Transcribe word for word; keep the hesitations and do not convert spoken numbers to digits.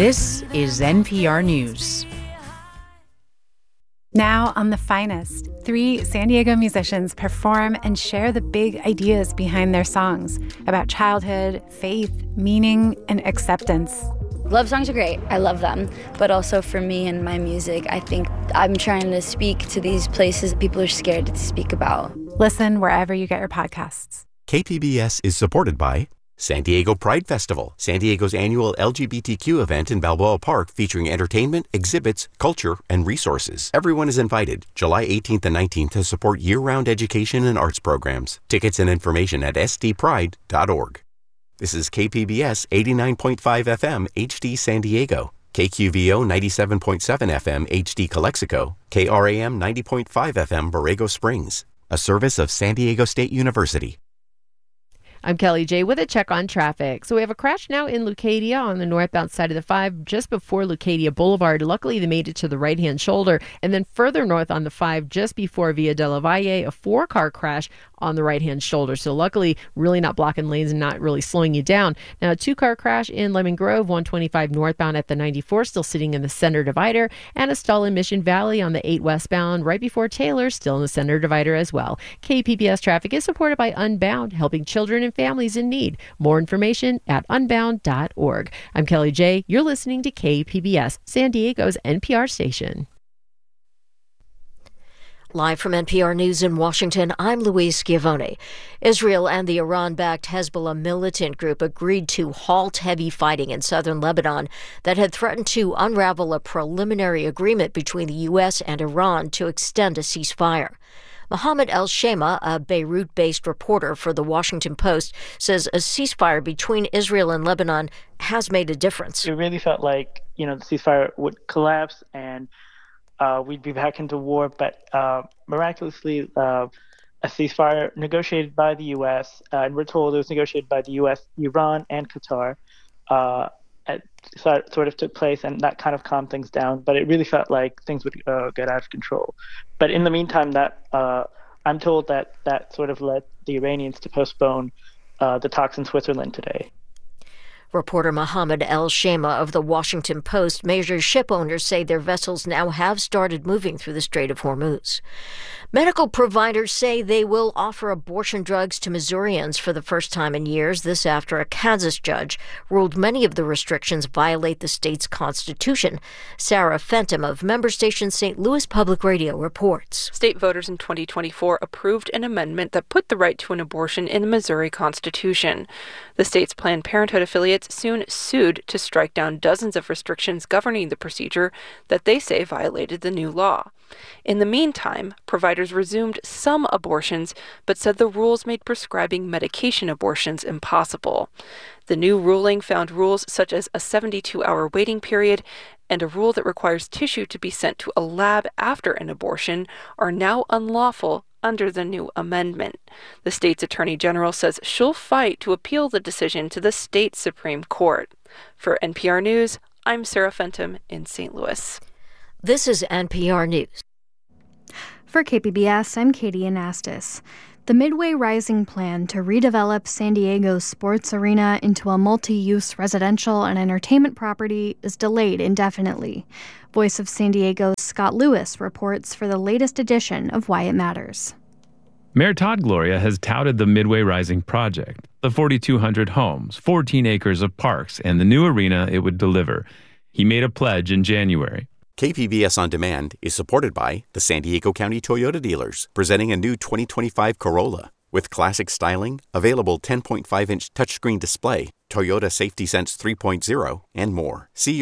This is N P R News. Now on The Finest, three San Diego musicians perform and share the big ideas behind their songs about childhood, faith, meaning, and acceptance. Love songs are great. I love them. But also for me and my music, I think I'm trying to speak to these places that people are scared to speak about. Listen wherever you get your podcasts. K P B S is supported by San Diego Pride Festival, San Diego's annual L G B T Q event in Balboa Park featuring entertainment, exhibits, culture, and resources. Everyone is invited July eighteenth and nineteenth to support year-round education and arts programs. Tickets and information at s d pride dot org. This is K P B S eighty-nine point five F M H D San Diego, K Q V O ninety-seven point seven F M H D Calexico, K R A M ninety point five F M Borrego Springs, a service of San Diego State University. I'm Kelly J with a check on traffic. So we have a crash now in Leucadia on the northbound side of the five, just before Leucadia Boulevard. Luckily, they made it to the right-hand shoulder. And then further north on the five, just before Via de la Valle, a four-car crash on the right-hand shoulder. So luckily, really not blocking lanes and not really slowing you down. Now, a two-car crash in Lemon Grove, one twenty-five northbound at the ninety-four, still sitting in the center divider. And a stall in Mission Valley on the eight westbound, right before Taylor, still in the center divider as well. K P B S traffic is supported by Unbound, helping children and families in need. More information at unbound dot org. I'm Kelly J. You're listening to K P B S, San Diego's N P R station. Live from N P R News in Washington, I'm Louise Schiavone. Israel and the Iran-backed Hezbollah militant group agreed to halt heavy fighting in southern Lebanon that had threatened to unravel a preliminary agreement between the U S and Iran to extend a ceasefire. Mohammed El-Shema, a Beirut-based reporter for The Washington Post, says a ceasefire between Israel and Lebanon has made a difference. It really felt like, you know, the ceasefire would collapse and uh, we'd be back into war. But uh, miraculously, uh, a ceasefire negotiated by the U S, uh, and we're told it was negotiated by the U S, Iran, and Qatar, uh, at, sort of took place, and that kind of calmed things down. But it really felt like things would uh, get out of control. But in the meantime, that uh, I'm told that that sort of led the Iranians to postpone uh, the talks in Switzerland today. Reporter Mohammed El-Shema of The Washington Post. Major ship owners say their vessels now have started moving through the Strait of Hormuz. Medical providers say they will offer abortion drugs to Missourians for the first time in years. This after a Kansas judge ruled many of the restrictions violate the state's constitution. Sarah Fenton of member station Saint Louis Public Radio reports. State voters in twenty twenty-four approved an amendment that put the right to an abortion in the Missouri Constitution. The state's Planned Parenthood affiliates soon sued to strike down dozens of restrictions governing the procedure that they say violated the new law. In the meantime, providers resumed some abortions, but said the rules made prescribing medication abortions impossible. The new ruling found rules such as a seventy-two hour waiting period and a rule that requires tissue to be sent to a lab after an abortion are now unlawful under the new amendment. The state's attorney general says she'll fight to appeal the decision to the state Supreme Court. For N P R News, I'm Sarah Fenton in Saint Louis. This is N P R News. For K P B S, I'm Katie Anastas. The Midway Rising plan to redevelop San Diego's sports arena into a multi-use residential and entertainment property is delayed indefinitely. Voice of San Diego's Scott Lewis reports for the latest edition of Why It Matters. Mayor Todd Gloria has touted the Midway Rising project, the forty-two hundred homes, fourteen acres of parks, and the new arena it would deliver. He made a pledge in January. K P B S On Demand is supported by the San Diego County Toyota dealers, presenting a new twenty twenty-five Corolla. With classic styling, available ten point five inch touchscreen display, Toyota Safety Sense three point oh, and more. See